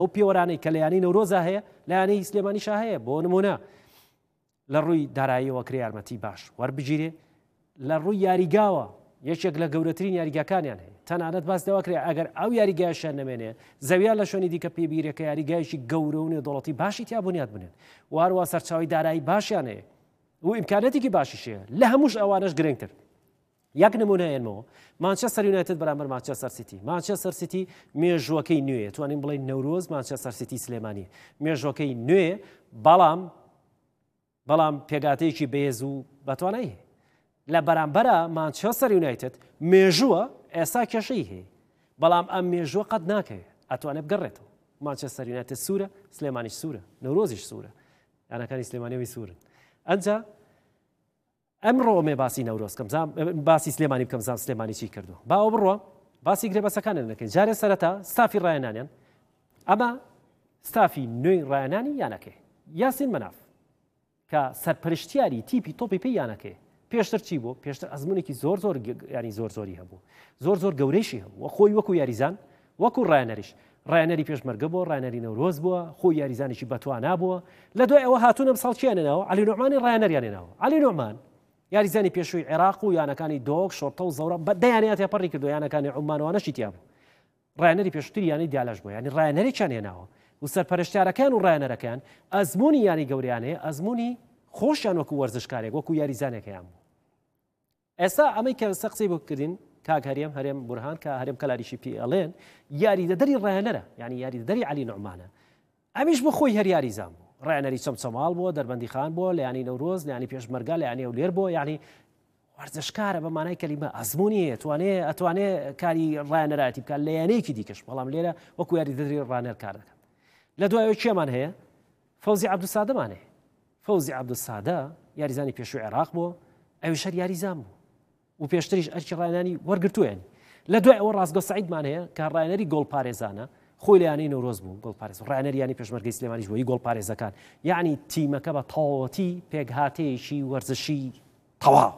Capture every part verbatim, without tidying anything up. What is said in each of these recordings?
ئەو پێوەرانەی کە لە یانی نەورۆزە هەیە لە یانەی سلێمانیشا هەیە بۆ نمونە لە ڕووی داراییەوە کرێ یارمەتی باش وەربگیرێ لە ڕووی یاریگاوە یەکێک لە گەورەترین یاریگاکانیان هەیە تەنانەت باس دەوا کرێ ئەگەر ئەو یاریگایشیان نەمێنێ زەویان لە شوێنی دیکە پێبیرێکە یاریگایشی گەورە و نێودەوڵەتی باشی تیا بنیاد بنێن وارووا سەرچاوی دارایی باشیان هەیە و ئیمکانەتێکی باشیشەیە لە هەمووش ئەوانەش گرنگتر یەک نمونە هێنمەوە مانچەستەر یونایتد بەرامبەر مانچەستەر سیتی مانچەستەر سیتی مێژوەکەی نوێیە توانین بڵێین نەورۆز مانچەستەر سیتی سلێمانی مێژوەکەی نوێ بەڵام بەڵام پێگاتەیەکی بەهێز و بەتوانایی لە بەرامبەرە مانچەستەر یونایتد مێژووە ئێستا کێشەی هەیە بەڵام ئەم مێژووە قەت ناکەوێت ئەتوانێت بگەڕێتەوە مانچەستەر یونایتد سوورە سلێمانیش سوورە نەورۆزیش سوورە یانەکانی سلێمانیەوەی سوورن ئەنجا ئەمڕۆ ئەمێ باسی نەورۆز کەم باسی سلێمانی بکەم زان سلێمانی چی کردو باوە بڕۆ باسی گرێبەسەکانیان دەکەین جارێ سەرەتا ستافی ڕایەنانیان ئەمە ستافی نوێی ڕایەنانی یانەکەی یاسین مەناف کە سەرپەرشتیاری تیپی تۆپی پێی یانەکەی پێشتر چی بوو پێشتر ئەزمونێکی زۆر زۆر ینی زۆر زۆری هەبوو زۆر زۆر گەورەیشی هەبوو خۆی وەکو یاریزان وەکو ڕایەنەریش ڕایەنەری پێشمەرگە بووە ڕایەنەری نەورۆز بووە خۆی یاریزانێکی بەتوانا بووە لە دوای ئەوە هاتوونە ساڵکییانێنەوە عەلی نوعمانی ڕایەنەریانێنەوە عەلی نوعمان یاریزانی پێشووی عێراق و یانەکانی دۆک شۆرتە و زەورە دەیانەیە تێپەڕی کردو یانەکانی عومانەوەنەشی تیا بوو ڕایەنەری پێشووتری یانی دیالەش بوو ینی ڕایەنەرێکیان هێناوە و سەرپەرشتیارەکان و ڕایەنەرەکان ئەزمموی یانی گەوریانەیە ئەزمموی خۆشیان وەکو وەرزشکارێک وەکو یاریزانێکیان بوو ئێستا ئەمەی کە سە قسەی بۆ کردین کاک هەرێم هەرێم بورهان کە هەرێم کەلاریشی پێ ئەڵێن یاریدەدەری ڕایەنەرە ینی یاریدەدەری عەلی نوعمانە ئەمیش بۆ خۆی هەر یاریزان بوو ڕایەنەری چەمچەماڵ بووە دەربەندی خان بووە لە ینی نەورۆز لە ینی پێشمەرگا لە ینی ئەولێر بووە یعنی وەرزشکارە بە مانای کەلیمە ئەزمموی ئەتوانێ ئەتوانێ کاری ڕایەنەراتی بکات لە یانەیەکی دیکەش بەڵام لێرە وەکو یاریدەدەری ڕایەنەر کار دەکات لە دوایەوە کێمان هەیە فەوزی عەبدولسادەمان هەیە فەوزی عەبدولسادە یاریزانی پێشووی عێراق بووە ئەویش هەر یاریزان بوو و پێشتریش ئەرکی ڕایەنانی وەرگرتوویانی لە دوای ئەوە ڕاستگۆ سەعیدمان هەیە کە ڕایەنەری گۆڵپارێزانە خۆی لە یانەی نەورۆز بوو گۆڵپارێز ڕایەنەری ینی پێشمەرگەی سلێمانیش بووی گۆڵپارێزەکان یعنی تیمەکە بە تەواوەتی پێکهاتەیەکی وەرزشی تەواو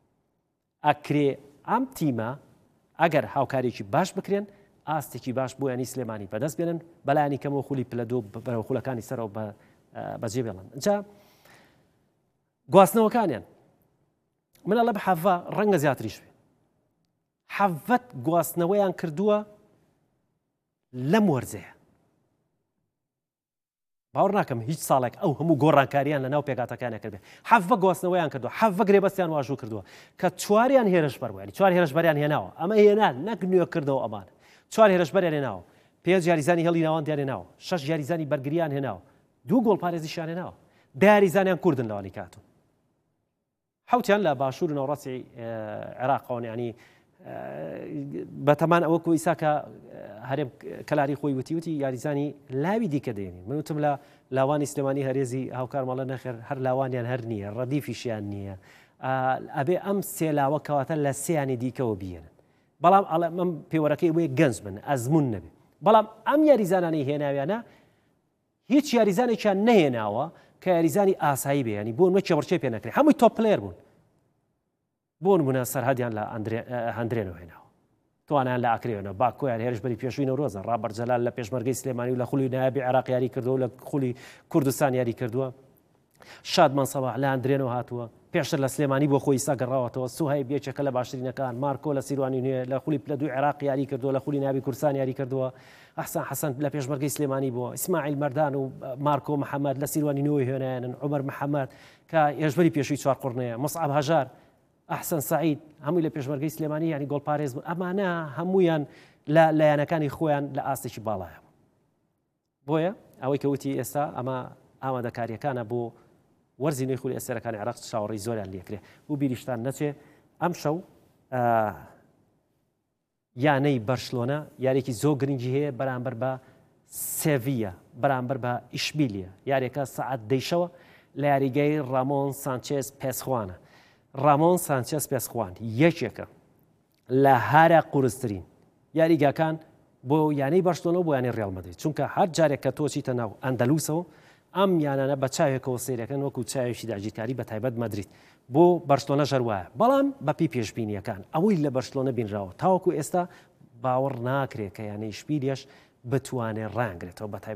ئەکرێ ئەم تیمە ئەگەر هاوکارێکی باش بکرێن ئاستێکی باش بۆ ینی سلێمانی بەدەست بێنن بەلایانی کەمەوە خولی پلە دۆ بەرەو خولەکانی سەرەوە بەجێ بێڵن اینجا گواستنەوەکانیان من ئەڵێ بە حەڤە ڕەنگە زیاتریش بێ حەڤەت گواستنەوەیان کردووە لەم وەرزەیە باوەڕ ناکەم هیچ ساڵێک ئەو هەموو گۆڕانکاریان لە ناو پێکاتەکانیان کردێ حەڤە گواستنەوەیان کردووە حەڤە گرێبەستیان واژوو کردووە کە چواریان هێرشبەر بوو ینی چوار هێرشبەریان هێناوە ئەمە هێنان نەک نوێ کردەوە ئەمان چوار هێرشبەریان هێناوە پێنج یاریزانی هێڵی ناوان دیان هێناوە شەش یاریزانی بەرگریان هێناوە دوو گۆڵپارێزیشیان هێناوە دە یاریزانیان کوردن لەوانی کاتوو حوتیان لە باشوور و ناوەڕاستی عێراقەوە ینی بەتەمان ئەوە ئیساکە هەرێم کەلاری خۆی وتی وتی یاریزانی لاوی دیکە دێنین من وتم لە لاوانی سلێمانی هەرێزی هاوکارمەڵە نەخێر هەر لاوانیان هەر نییە ڕەدیفیشیان نییە ئەبێ ئەم سێلاوە کەواتە لە سێیانی دیکەوە بێنن بەڵام ئەم پێوەرەکەی وێ گەنج بن ئەزمون نەبێت بەڵام ئەم یاریزانانی هێناویانە هیچ یاریزانێکیان نەهێناوە کە یاریزانی ئاسایی بێ ینی بۆن وە چێوەڕچێ پێ نەکرێت هەمووی تۆپ پلێر بوون بۆن بوونە سەرهەدیان لە هەندرێنەوە هێناوە توانیان لە ئاکرێنەوە باکۆیان هێرشبەری پێشووی نەورۆزە ڕابەر جەلال لە پێشمەرگەی سلێمانی و لە خولی نایابی عێراق یاری کردووە لە خولی کوردستان یاری کردووە شادمان سەباح لە هەندرێنەوە هاتووە پێشتر لە سلێمانی بۆ خۆی ئیسا گەڕاوەتەوە سوهەیب بێچەکە لە باشترینەکان مارکۆ لە سیروانی نوێ لە خولی پلە دووی عێراق یاری کردووە لە خولی نایابی کوردستان یاری کردووە ئەحسان حەسەن لە پێشمەرگەی سلێمانی بووە ئیسماعیل مەردان و مارکۆ محەممەد لە سیروانی نوێی هێنایەنن عومەر محەممەد کە هێرشبەری پێشووی چوار قوڕنەیە مصعب هەژار ئەحسەن سەعید هەمووی لە پێشمەرگەی سلێمانی ینی گۆڵپارێز بوون ئەمانە هەمویان لە لایەنەکانی خۆیان لە ئاستێکی باڵایە بۆیە ئەوەی کە وتی ئێستا ئەمە ئامادەکاریەکانە بۆ وەرزی نوێی خولی ئەسێرەکانی عێراق چاوەڕێی زۆریان لێکرێ و بیریشتان نەچێ ئەم شەو یانەی بەرشلۆنە یارێکی زۆر گرنگی هەیە بەرامبەر بە سێڤیە بەرامبەر بە ئیشبیلیە یارێکە سەعات دەیشەوە لە یاریگەی ڕامۆن سانچێز پێسخوانە ڕامۆن سانچێز پێسخوان یەکێکە لە هەرە قورسترین یاریگاکان بۆ یانەی بەرشلۆنە بۆ یانەی ڕێڵ مەدرید چونکە هەر جارێک کە تۆچیتە ناو ئەندەلوسەوە ئەم یانانە بە چاوێکەوە سیرەکەن وەکو چاوێکی داگیرکاری بە تایبەت مەدرید بۆ بەرشلۆنە ژەروایە بەڵام بەپی پێشبینیەکان ئەوەی لە بەرشلۆنە بینراوە تاوەکو ئێستا باوەڕ ناکرێت کە یانەی ئیشبیلیەش بتوانێت ڕانگرێتەوە بە تایبەت